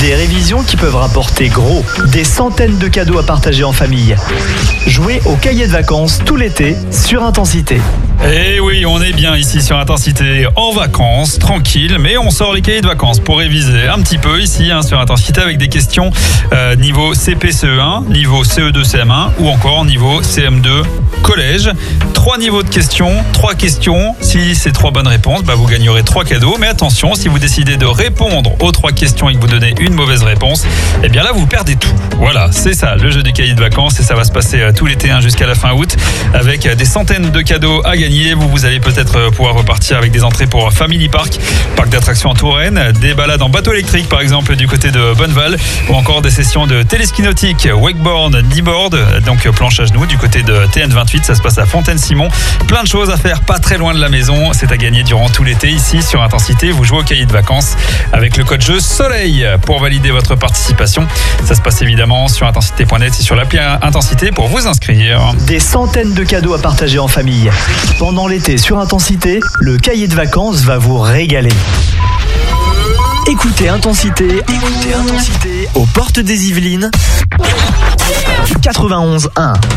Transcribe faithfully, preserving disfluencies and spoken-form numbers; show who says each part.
Speaker 1: des révisions qui peuvent rapporter gros. Des centaines de cadeaux à partager en famille. Jouez au cahier de vacances tout l'été sur Intensité.
Speaker 2: Et oui, on est bien ici sur Intensité, en vacances, tranquille, mais on sort les cahiers de vacances pour réviser un petit peu ici hein, sur Intensité avec des questions euh, niveau C P C E un, niveau C E deux C M un ou encore niveau C M deux collège. Trois niveaux de questions, trois questions. Si c'est trois bonnes réponses, bah vous gagnerez trois cadeaux. Mais attention, si vous décidez de répondre aux trois questions et que vous donnez une mauvaise réponse, eh bien là vous perdez tout. Voilà, c'est ça le jeu du cahier de vacances et ça va se passer euh, tout l'été hein, jusqu'à la fin août avec euh, des centaines de cadeaux à gagner. Vous, vous allez peut-être pouvoir repartir avec des entrées pour Family Park, parc d'attractions en Touraine, des balades en bateau électrique par exemple du côté de Bonneval ou encore des sessions de téléski nautique, wakeboard, kneeboard, donc planche à genoux du côté de T N vingt-huit, ça se passe à Fontaine-Simon. Plein de choses à faire, pas très loin de la maison, c'est à gagner durant tout l'été ici sur Intensité. Vous jouez au cahier de vacances avec le code jeu Soleil pour valider votre participation. Ça se passe évidemment sur intensité point net et sur l'appli Intensité pour vous inscrire.
Speaker 1: Des centaines de cadeaux à partager en famille. Pendant l'été sur Intensité, le cahier de vacances va vous régaler. Écoutez Intensité, écoutez Intensité aux portes des Yvelines quatre-vingt-onze un.